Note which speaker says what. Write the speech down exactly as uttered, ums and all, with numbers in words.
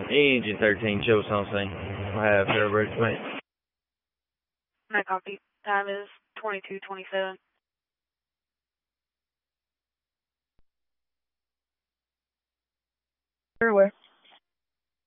Speaker 1: Engine thirteen, show us on scene. I have Thoroughbred, mate.
Speaker 2: I copy. Time is twenty-two twenty-seven.
Speaker 3: Everywhere.